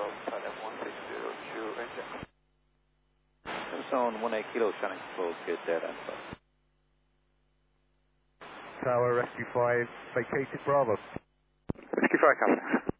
Kilo, Thailand 1602, engine. Zone 18 Kilo, Shannon Control, good dead answer. Tower, Rescue 5, vacated Bravo. Rescue 5, coming.